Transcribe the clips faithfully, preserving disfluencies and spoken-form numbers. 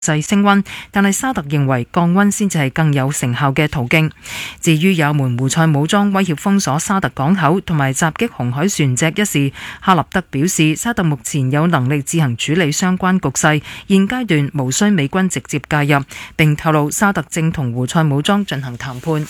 勢升溫，但係沙特認為降溫先至係更有成效嘅途徑。至於也門胡塞武裝威脅封鎖沙特港口同埋襲擊紅海船隻一事，哈立德表示沙特目前有能力自行處理相關局勢，現階段無需美軍直接介入，並透露沙特正同胡塞武裝進行談判。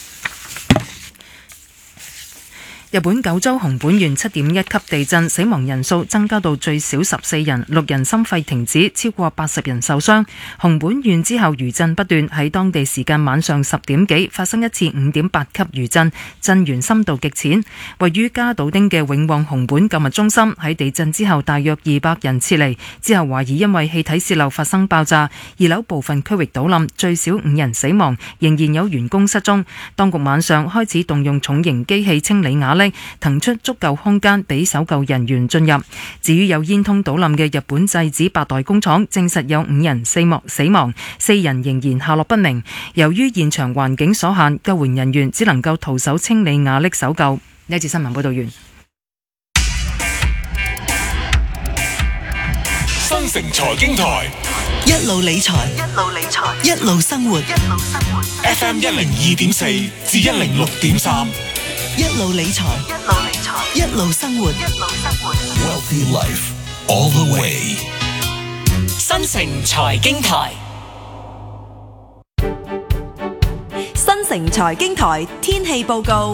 日本九州熊本縣七點一級地震，死亡人數增加到最少十四人，六人心肺停止，超過八十人受傷。熊本縣之後餘震不斷，喺當地時間晚上十點幾發生一次五點八級餘震，震源深度極淺。位於加島町嘅永旺熊本購物中心喺地震之後大約二百人撤離，之後懷疑因為氣體洩漏發生爆炸，二樓部分區域倒冧，最少五人死亡，仍然有員工失蹤。當局晚上開始動用重型機器清理瓦礫，騰出足夠空間俾搜救人員進入。至於有煙囪倒冧嘅日本製紙八代工廠，證實有五人死亡，死亡，四人仍然下落不明。由於現場環境所限，救援人員只能夠徒手清理瓦礫搜救。呢一節新聞報道完。 新城財經台， 一路理財，一路理財，一路生活，一路生活。 F M 一零二點四至一零六點三， 一路理財，一路理財，一路生活，一路生活。 Wealthy Life all the way。 新城財經台， 新城財經台天氣報告。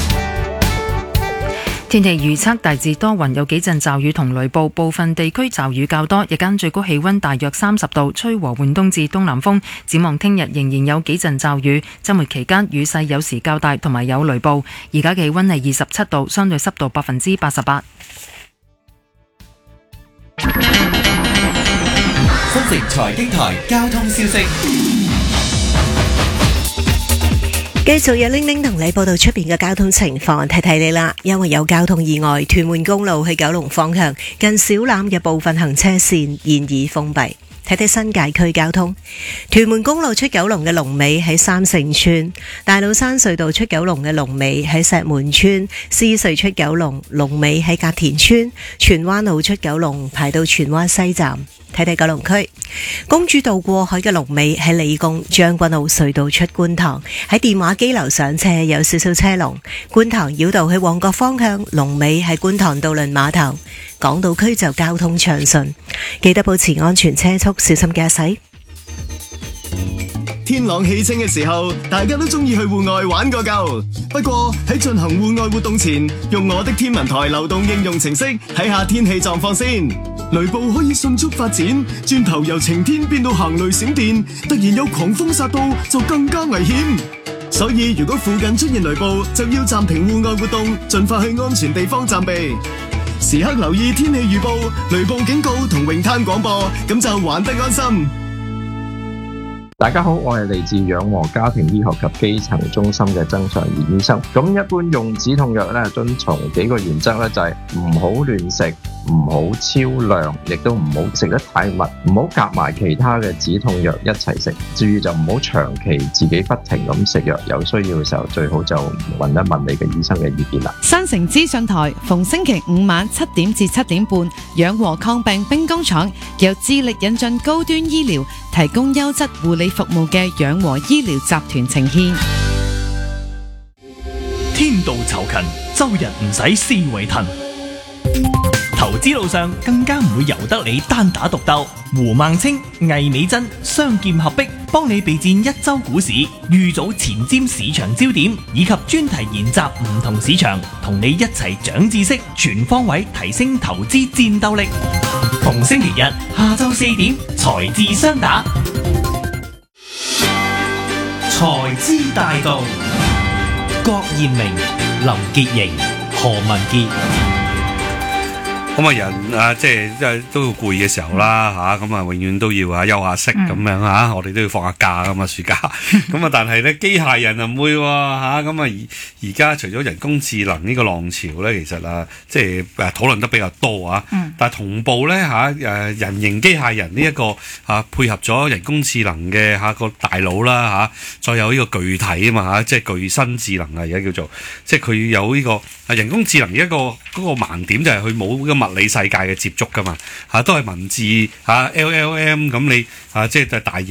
天氣預測大致多雲，有幾陣驟雨同雷暴，部分地區驟雨較多。日間最高氣溫大約三十度，吹和緩東至東南風。展望聽日仍然有幾陣驟雨，周末期間雨勢有時較大，同埋有雷暴。而家氣溫係二十七度，相對濕度百分之八十八。 新城財經台交通消息。 繼續有玲玲同你報道出邊嘅交通情況，提提你啦。因為有交通意外，屯門公路去九龍方向近小欖嘅部分行車線現已封閉。睇睇新界區交通，屯門公路出九龍嘅龍尾喺三聖村，大老山隧道出九龍嘅龍尾喺石門村，獅隧出九龍龍尾喺隔田村，荃灣路出九龍排到荃灣西站。睇睇九龍區，公主道過海嘅龍尾喺理工，將軍澳隧道出觀塘，喺電話機樓上車有少少車龍，觀塘繞道去旺角方向龍尾喺觀塘渡輪碼頭。港島區就交通暢順，記得保持安全車速，小心駕駛。 天朗氣清嘅時候，大家都中意去戶外玩個夠。不過喺進行戶外活動前，用我的天文台流動應用程式睇下天氣狀況先。雷暴可以迅速發展，轉頭由晴天變到行雷閃電，突然有狂風殺到就更加危險。所以如果附近出現雷暴，就要暫停戶外活動，盡快去安全地方暫避。時刻留意天氣預報、雷暴警告同泳灘廣播，咁就玩得安心。 大家好，我係嚟自養和家庭醫學及基層中心嘅曾常賢醫生。咁一般用止痛藥咧，遵從幾個原則咧，就係唔好亂食，唔好超量，亦都唔好食得太密，唔好夾埋其他嘅止痛藥一齊食。至於就唔好長期自己不停咁食藥，有需要嘅時候最好就問一問你嘅醫生嘅意見啦。 新城資訊台逢星期五晚七點至七點半，養和抗病兵工廠由致力引進高端醫療，提供優質護理服務嘅養和醫療集團呈獻。 天道酬勤，周日唔使思維騰。投資路上更加唔會由得你單打獨鬥。胡孟青、魏美珍雙劍合璧，幫你備戰一周股市，預早前瞻市場焦點，以及專題研習唔同市場，同你一齊長知識，全方位提升投資戰鬥力。逢星期日下晝四點，財智雙打，財資大道，郭彥明、林潔瑩、何文傑。 咁啊人啊，即係即係都要攰嘅時候啦嚇，咁啊永遠都要啊休下息咁樣嚇，我哋都要放下假噶嘛暑假，咁啊但係咧機械人啊唔會喎嚇，咁啊而而家除咗人工智能呢個浪潮咧，其實啊即係誒討論得比較多啊，但係同步咧嚇誒人形機械人呢一個嚇配合咗人工智能嘅嚇個大腦啦嚇，再有呢個具體啊嘛嚇，即係具身智能啊而家叫做，即係佢有呢個啊人工智能一個嗰個盲點就係佢冇個物理世界嘅接觸噶嘛嚇，都係文字嚇 L L M 咁你嚇即係大型